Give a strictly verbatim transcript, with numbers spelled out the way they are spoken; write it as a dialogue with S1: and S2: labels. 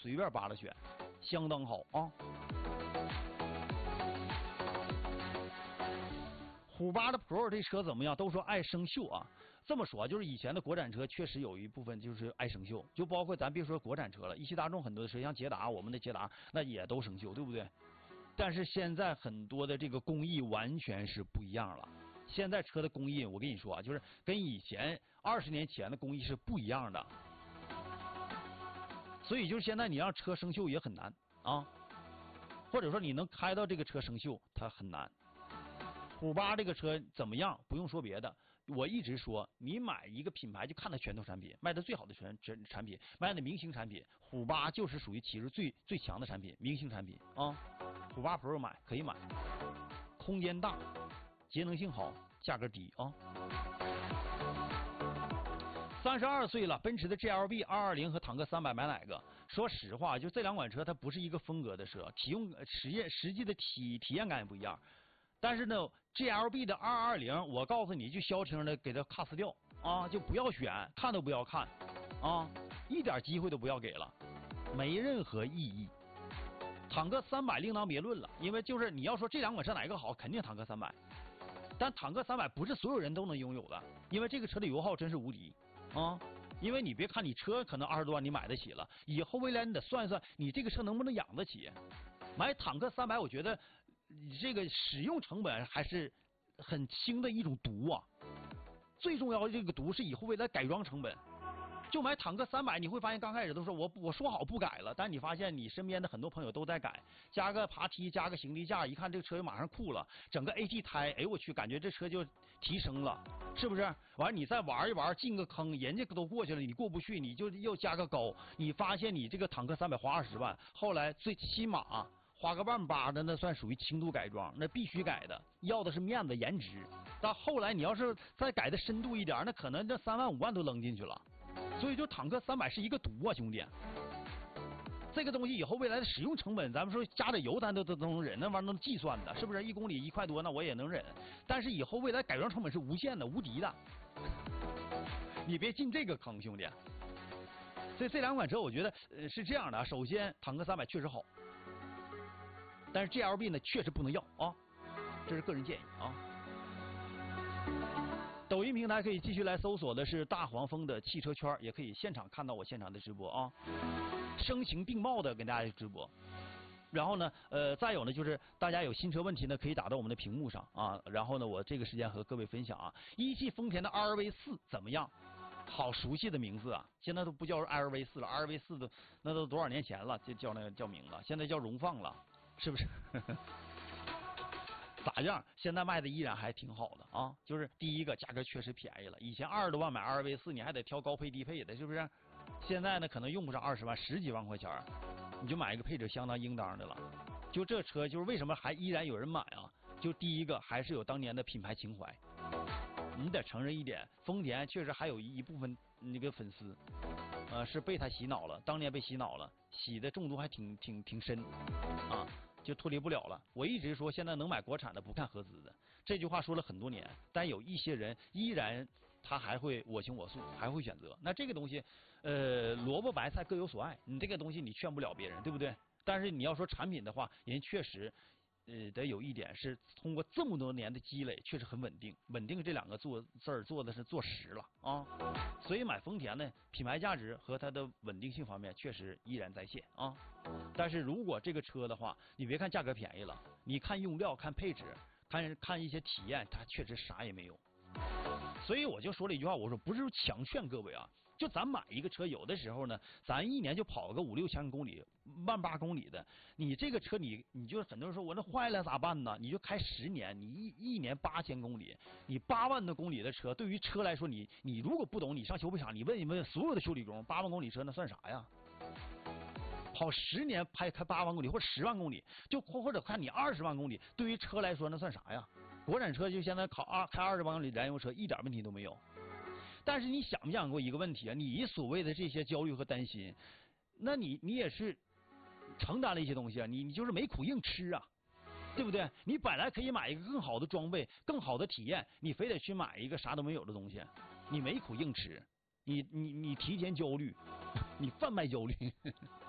S1: 随便扒拉选，相当好啊。虎八的 Pro 这车怎么样？都说爱生锈啊。这么说，就是以前的国产车确实有一部分就是爱生锈，就包括咱别说国产车了，一汽大众很多的车，像捷达，我们的捷达那也都生锈，对不对？但是现在很多的这个工艺完全是不一样了。现在车的工艺，我跟你说啊，就是跟以前二十年前的工艺是不一样的。所以就是现在你让车生锈也很难啊，或者说你能开到这个车生锈，它很难。虎八这个车怎么样？不用说别的，我一直说，你买一个品牌就看它拳头产品，卖的最好的全产产品，卖的明星产品，虎八就是属于其实最最强的产品，明星产品啊。虎八 Pro 买可以买，空间大，节能性好，价格低啊。三十二岁了，奔驰的 G L B 二二零和坦克三百买哪个？说实话，就这两款车它不是一个风格的车，体用实验实际的体体验感也不一样。但是呢 ，G L B 的二二零，我告诉你，就消停的给它 pass 掉啊，就不要选，看都不要看啊，一点机会都不要给了，没任何意义。坦克三百另当别论了，因为就是你要说这两款车哪个好，肯定坦克三百。但坦克三百不是所有人都能拥有的，因为这个车的油耗真是无敌啊。因为你别看你车可能二十多万你买得起了，以后未来你得算一算你这个车能不能养得起。买坦克三百，我觉得这个使用成本还是很轻的一种毒啊。最重要的这个毒是以后未来改装成本。就买坦克三百，你会发现刚开始都说我我说好不改了，但你发现你身边的很多朋友都在改，加个爬梯，加个行李架，一看这个车就马上酷了，整个 A T 胎，哎我去，感觉这车就提升了，是不是？完了你再玩一玩，进个坑，人家都过去了，你过不去，你就又加个高，你发现你这个坦克三百花二十万，后来最起码花个万八的那算属于轻度改装，那必须改的，要的是面子颜值。到后来你要是再改的深度一点，那可能这三万五万都扔进去了。所以就坦克三百是一个毒啊，兄弟！这个东西以后未来的使用成本，咱们说加点油咱都都都能忍，那玩意儿能计算的，是不是？一公里一块多，那我也能忍。但是以后未来改装成本是无限的、无敌的，你别进这个坑，兄弟。所以这两款车我觉得呃是这样的啊，首先坦克三百确实好，但是 G L B 呢确实不能要啊，这是个人建议啊。抖音平台可以继续来搜索的是大黄蜂的汽车圈，也可以现场看到我现场的直播啊，声情并茂的跟大家直播。然后呢，呃，再有呢，就是大家有新车问题呢，可以打到我们的屏幕上啊。然后呢，我这个时间和各位分享啊，一汽丰田的 R V 四怎么样？好熟悉的名字啊，现在都不叫 R V 四了 ，R V 四的那都多少年前了，就叫那个叫名了，现在叫荣放了，是不是？咋样？现在卖的依然还挺好的啊！就是第一个价格确实便宜了，以前二十多万买 R V 四，你还得挑高配低配的，是不是？现在呢，可能用不上二十万，十几万块钱，你就买一个配置相当应当的了。就这车，就是为什么还依然有人买啊？就第一个还是有当年的品牌情怀，你得承认一点，丰田确实还有一部分那个粉丝，呃，是被他洗脑了，当年被洗脑了，洗的中毒还挺挺挺深啊。就脱离不了了。我一直说，现在能买国产的不看合资的，这句话说了很多年，但有一些人依然他还会我行我素，还会选择。那这个东西，呃，萝卜白菜各有所爱，你这个东西你劝不了别人，对不对？但是你要说产品的话，人确实。呃，得有一点是通过这么多年的积累，确实很稳定。稳定这两个做字儿做的是做实了啊，所以买丰田呢，品牌价值和它的稳定性方面确实依然在线啊。但是如果这个车的话，你别看价格便宜了，你看用料、看配置、看看一些体验，它确实啥也没有。所以我就说了一句话，我说不是强劝各位啊，就咱买一个车，有的时候呢，咱一年就跑个五六千公里、万八公里的，你这个车你你就很多人说我这坏了咋办呢？你就开十年，你一一年八千公里，你八万多公里的车，对于车来说，你你如果不懂，你上修配厂，你问一问所有的修理工，八万公里车那算啥呀？跑十年拍开八万公里或者十万公里，就或或者看你二十万公里，对于车来说那算啥呀？国产车就现在考二开二十万公里燃油车一点问题都没有。但是你想没想过一个问题啊？你所谓的这些焦虑和担心，那你你也是承担了一些东西啊，你你就是没苦硬吃啊，对不对？你本来可以买一个更好的装备、更好的体验，你非得去买一个啥都没有的东西，你没苦硬吃，你你你提前焦虑，你贩卖焦虑。